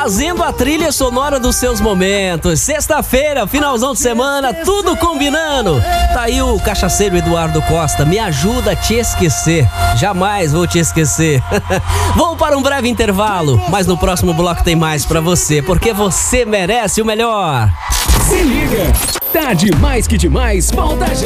fazendo a trilha sonora dos seus momentos. Sexta-feira, finalzão de semana, tudo combinando. Tá aí o cachaceiro Eduardo Costa, me ajuda a te esquecer. Jamais vou te esquecer. Vou para um breve intervalo, mas no próximo bloco tem mais pra você, porque você merece o melhor. Se liga, tá demais que demais, volta já.